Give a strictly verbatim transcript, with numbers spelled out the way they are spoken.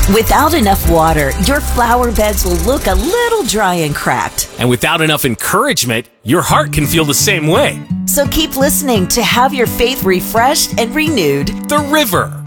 Without enough water, your flower beds will look a little dry and cracked. And without enough encouragement, your heart can feel the same way. So keep listening to have your faith refreshed and renewed. The River.